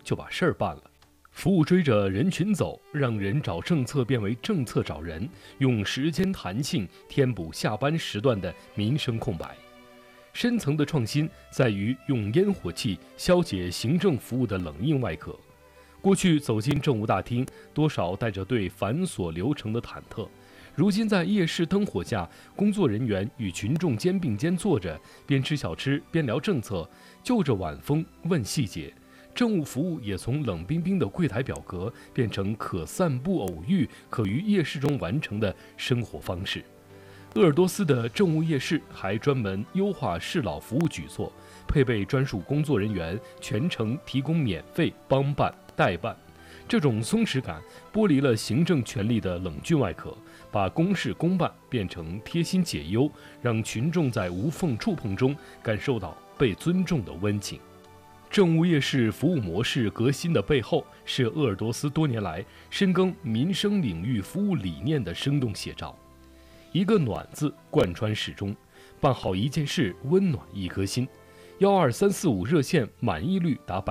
就把事儿办了。服务追着人群走，让人找政策变为政策找人，用时间弹性填补下班时段的民生空白。深层的创新在于用烟火气消解行政服务的冷硬外壳。过去走进政务大厅，多少带着对繁琐流程的忐忑。如今在夜市灯火下，工作人员与群众肩并肩坐着，边吃小吃边聊政策，就着晚风问细节。政务服务也从冷冰冰的柜台表格变成可散步偶遇、可于夜市中完成的生活方式。鄂尔多斯的政务夜市还专门优化适老服务举措，配备专属工作人员，全程提供免费帮办代办。这种松弛感剥离了行政权力的冷峻外壳，把公事公办变成贴心解忧，让群众在无缝触碰中感受到被尊重的温情。政务夜市服务模式革新的背后，是鄂尔多斯多年来深耕民生领域服务理念的生动写照。一个暖字贯穿始终，办好一件事，温暖一颗心。12345热线满意率达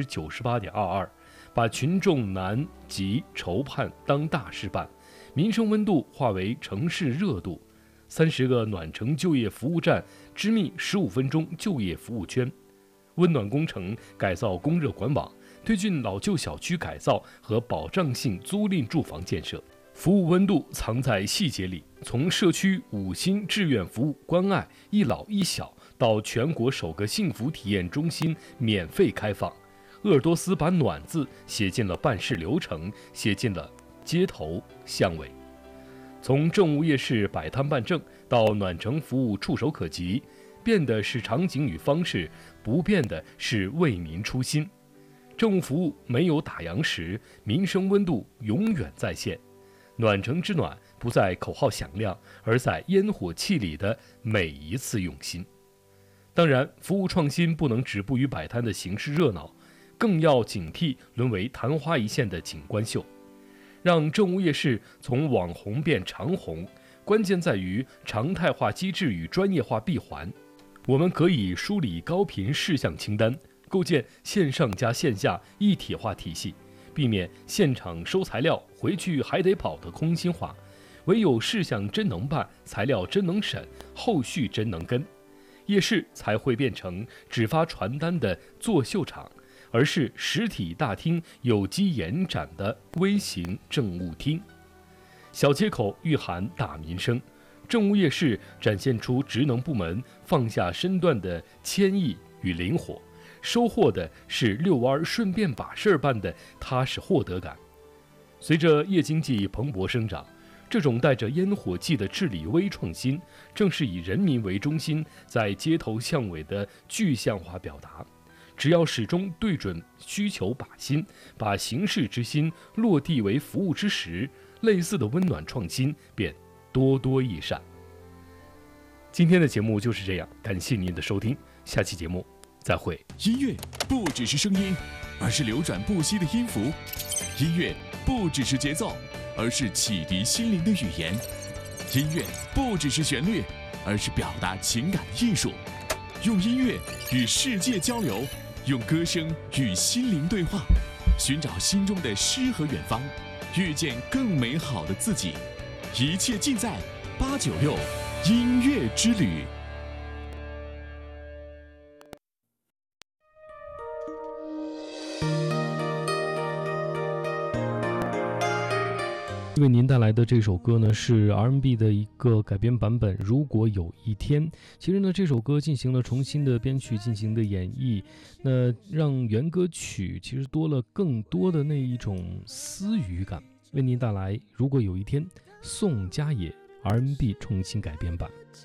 98.22%，把群众难急愁盼当大事办，民生温度化为城市热度。30个暖城就业服务站织密15分钟就业服务圈。温暖工程改造供热管网，推进老旧小区改造和保障性租赁住房建设。服务温度藏在细节里，从社区5星志愿服务关爱一老一小，到全国首个幸福体验中心免费开放。鄂尔多斯把暖字写进了办事流程，写进了街头巷尾。从政务夜市摆摊办政到暖城服务触手可及，变的是场景与方式，不变的是为民初心。政务服务没有打烊时，民生温度永远在线。暖城之暖不在口号响亮，而在烟火气里的每一次用心。当然，服务创新不能止步于摆摊的形式热闹，更要警惕沦为昙花一现的景观秀。让政务夜市从网红变长红，关键在于常态化机制与专业化闭环。我们可以梳理高频事项清单，构建线上加线下一体化体系，避免现场收材料回去还得跑的空心化。唯有事项真能办，材料真能审，后续真能跟，夜市才会变成只发传单的作秀场，而是实体大厅有机延展的微型政务厅。小街口蕴含大民生，政务夜市展现出职能部门放下身段的谦抑与灵活，收获的是遛弯顺便把事儿办的踏实获得感。随着夜经济蓬勃生长，这种带着烟火气的治理微创新，正是以人民为中心，在街头巷尾的具象化表达。只要始终对准需求把心，把形式之心落地为服务之实，类似的温暖创新便多多益善。今天的节目就是这样，感谢您的收听，下期节目再会。 音乐不只是声音，而是流转不息的音符；音乐不只是节奏，而是启迪心灵的语言；音乐不只是旋律，而是表达情感的艺术。用音乐与世界交流，用歌声与心灵对话，寻找心中的诗和远方，遇见更美好的自己。一切尽在896音乐之旅。 为您带来的这首歌呢，是 R&B 的一个改编版本。如果有一天，其实呢，这首歌进行了重新的编曲，进行的演绎，那让原歌曲其实多了更多的那一种私语感。为您带来如果有一天，宋佳野 R&B 重新改编版。